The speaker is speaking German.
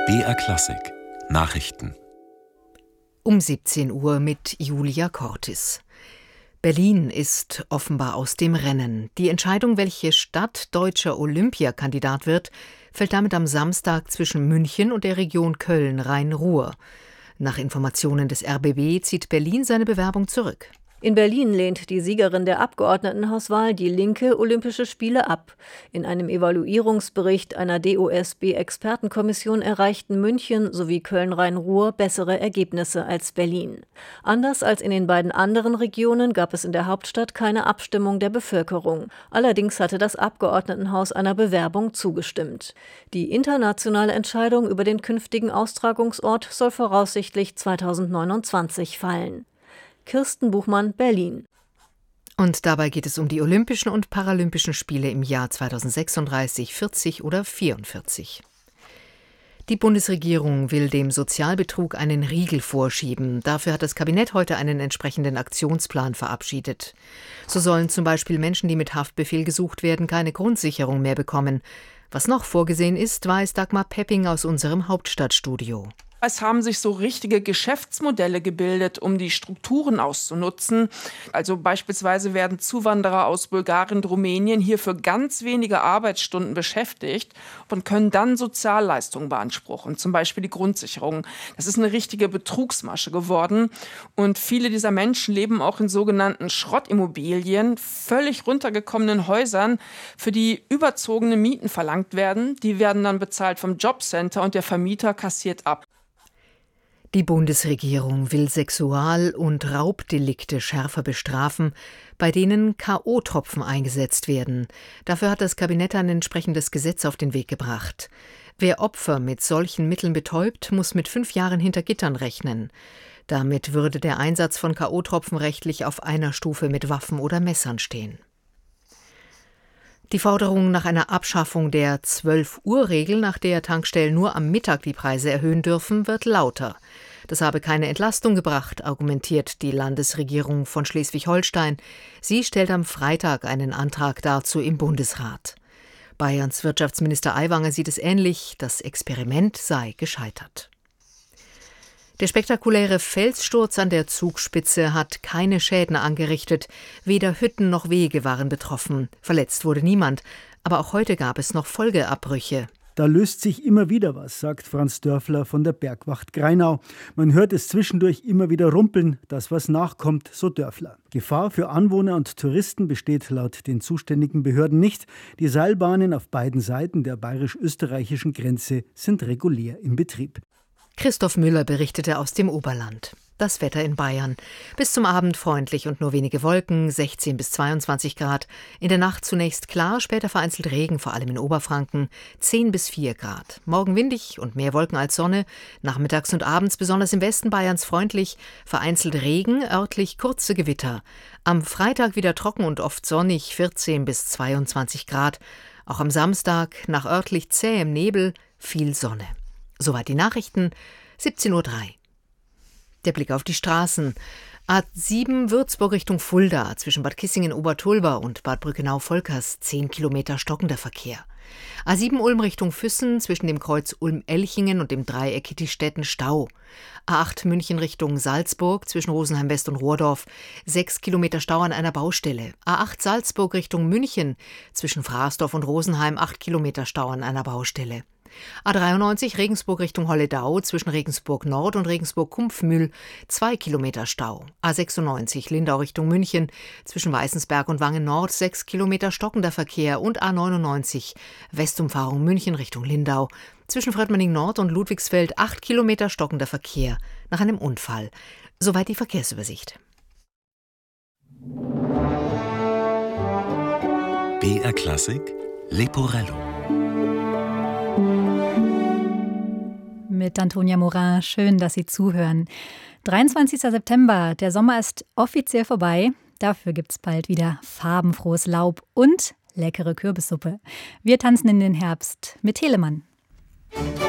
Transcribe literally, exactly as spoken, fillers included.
B R Klassik Nachrichten Um siebzehn Uhr mit Julia Cortis. Berlin ist offenbar aus dem Rennen. Die Entscheidung, welche Stadt deutscher Olympiakandidat wird, fällt damit am Samstag zwischen München und der Region Köln-Rhein-Ruhr. Nach Informationen des R B B zieht Berlin seine Bewerbung zurück. In Berlin lehnt die Siegerin der Abgeordnetenhauswahl, die Linke, Olympische Spiele ab. In einem Evaluierungsbericht einer D O S B-Expertenkommission erreichten München sowie Köln-Rhein-Ruhr bessere Ergebnisse als Berlin. Anders als in den beiden anderen Regionen gab es in der Hauptstadt keine Abstimmung der Bevölkerung. Allerdings hatte das Abgeordnetenhaus einer Bewerbung zugestimmt. Die internationale Entscheidung über den künftigen Austragungsort soll voraussichtlich zweitausendneunundzwanzig fallen. Kirsten Buchmann, Berlin. Und dabei geht es um die Olympischen und Paralympischen Spiele im Jahr zweitausendsechsunddreißig, vierzig oder vierundvierzig. Die Bundesregierung will dem Sozialbetrug einen Riegel vorschieben. Dafür hat das Kabinett heute einen entsprechenden Aktionsplan verabschiedet. So sollen zum Beispiel Menschen, die mit Haftbefehl gesucht werden, keine Grundsicherung mehr bekommen. Was noch vorgesehen ist, weiß Dagmar Pepping aus unserem Hauptstadtstudio. Es haben sich so richtige Geschäftsmodelle gebildet, um die Strukturen auszunutzen. Also beispielsweise werden Zuwanderer aus Bulgarien und Rumänien hier für ganz wenige Arbeitsstunden beschäftigt und können dann Sozialleistungen beanspruchen, zum Beispiel die Grundsicherung. Das ist eine richtige Betrugsmasche geworden. Und viele dieser Menschen leben auch in sogenannten Schrottimmobilien, völlig runtergekommenen Häusern, für die überzogene Mieten verlangt werden. Die werden dann bezahlt vom Jobcenter und der Vermieter kassiert ab. Die Bundesregierung will Sexual- und Raubdelikte schärfer bestrafen, bei denen K O-Tropfen eingesetzt werden. Dafür hat das Kabinett ein entsprechendes Gesetz auf den Weg gebracht. Wer Opfer mit solchen Mitteln betäubt, muss mit fünf Jahren hinter Gittern rechnen. Damit würde der Einsatz von K O-Tropfen rechtlich auf einer Stufe mit Waffen oder Messern stehen. Die Forderung nach einer Abschaffung der zwölf-Uhr-Regel, nach der Tankstellen nur am Mittag die Preise erhöhen dürfen, wird lauter. Das habe keine Entlastung gebracht, argumentiert die Landesregierung von Schleswig-Holstein. Sie stellt am Freitag einen Antrag dazu im Bundesrat. Bayerns Wirtschaftsminister Aiwanger sieht es ähnlich, das Experiment sei gescheitert. Der spektakuläre Felssturz an der Zugspitze hat keine Schäden angerichtet. Weder Hütten noch Wege waren betroffen. Verletzt wurde niemand. Aber auch heute gab es noch Folgeabbrüche. Da löst sich immer wieder was, sagt Franz Dörfler von der Bergwacht Greinau. Man hört es zwischendurch immer wieder rumpeln, dass was nachkommt, so Dörfler. Gefahr für Anwohner und Touristen besteht laut den zuständigen Behörden nicht. Die Seilbahnen auf beiden Seiten der bayerisch-österreichischen Grenze sind regulär in Betrieb. Christoph Müller berichtete aus dem Oberland. Das Wetter in Bayern. Bis zum Abend freundlich und nur wenige Wolken, sechzehn bis zweiundzwanzig Grad. In der Nacht zunächst klar, später vereinzelt Regen, vor allem in Oberfranken, zehn bis vier Grad. Morgen windig und mehr Wolken als Sonne. Nachmittags und abends besonders im Westen Bayerns freundlich, vereinzelt Regen, örtlich kurze Gewitter. Am Freitag wieder trocken und oft sonnig, vierzehn bis zweiundzwanzig Grad. Auch am Samstag nach örtlich zähem Nebel viel Sonne. Soweit die Nachrichten, siebzehn Uhr drei. Der Blick auf die Straßen. A sieben Würzburg Richtung Fulda, zwischen Bad Kissingen-Obertulba und Bad Brückenau-Volkers, zehn Kilometer stockender Verkehr. A sieben Ulm Richtung Füssen, zwischen dem Kreuz Ulm-Elchingen und dem Dreieck Kittistetten Stau. A acht München Richtung Salzburg, zwischen Rosenheim West und Rohrdorf, sechs Kilometer Stau an einer Baustelle. A acht Salzburg Richtung München, zwischen Fraßdorf und Rosenheim, acht Kilometer Stau an einer Baustelle. A dreiundneunzig Regensburg Richtung Holledau, zwischen Regensburg Nord und Regensburg-Kumpfmühl, zwei Kilometer Stau. A sechsundneunzig Lindau Richtung München, zwischen Weißensberg und Wangen Nord, sechs Kilometer stockender Verkehr. Und A neunundneunzig Westumfahrung München Richtung Lindau, zwischen Fröttmanning Nord und Ludwigsfeld, acht Kilometer stockender Verkehr nach einem Unfall. Soweit die Verkehrsübersicht. B R Klassik Leporello mit Antonia Morin. Schön, dass Sie zuhören. dreiundzwanzigster September, der Sommer ist offiziell vorbei. Dafür gibt es bald wieder farbenfrohes Laub und leckere Kürbissuppe. Wir tanzen in den Herbst mit Telemann.